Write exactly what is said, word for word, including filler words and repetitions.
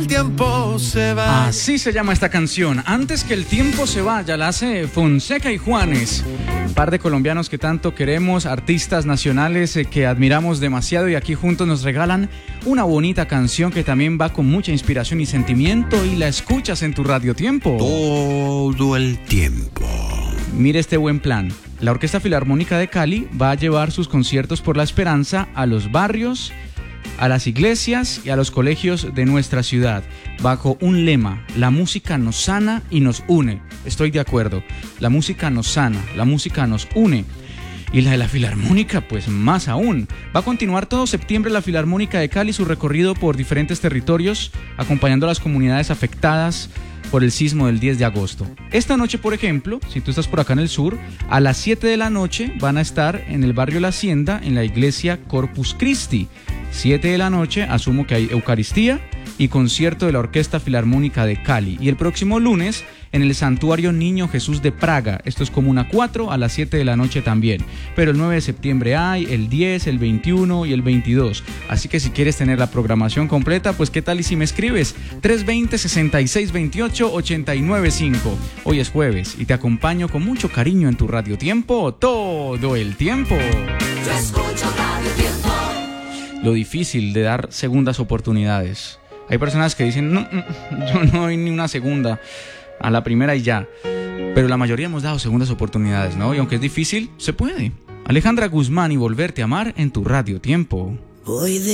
El tiempo se va. Así se llama esta canción. Antes que el tiempo se vaya, la hace Fonseca y Juanes. Un par de colombianos que tanto queremos, artistas nacionales eh, que admiramos demasiado, y aquí juntos nos regalan una bonita canción que también va con mucha inspiración y sentimiento, y la escuchas en tu Radio Tiempo. Todo el tiempo. Mire este buen plan. La Orquesta Filarmónica de Cali va a llevar sus conciertos por la esperanza a los barrios, a las iglesias y a los colegios de nuestra ciudad, bajo un lema: la música nos sana y nos une. Estoy de acuerdo, la música nos sana, la música nos une. Y la de la Filarmónica, pues más aún. Va a continuar todo septiembre la Filarmónica de Cali su recorrido por diferentes territorios, acompañando a las comunidades afectadas por el sismo del diez de agosto. Esta noche, por ejemplo, si tú estás por acá en el sur, a las siete de la noche van a estar en el barrio La Hacienda, en la iglesia Corpus Christi. siete de la noche, asumo que hay Eucaristía y concierto de la Orquesta Filarmónica de Cali. Y el próximo lunes, en el Santuario Niño Jesús de Praga. Esto es Comuna cuatro, a las siete de la noche también. Pero el nueve de septiembre hay, el diez, el veintiuno y el veintidós. Así que si quieres tener la programación completa, pues qué tal y si me escribes tres dos cero, seis seis dos ocho, ocho nueve cinco. Hoy es jueves y te acompaño con mucho cariño en tu Radio Tiempo todo el tiempo. Yo escucho Radio Tiempo. Lo difícil de dar segundas oportunidades. Hay personas que dicen, no, yo no doy ni una segunda, a la primera y ya. Pero la mayoría hemos dado segundas oportunidades, ¿no? Y aunque es difícil, se puede. Alejandra Guzmán y Volverte a Amar en tu Radio Tiempo. Voy de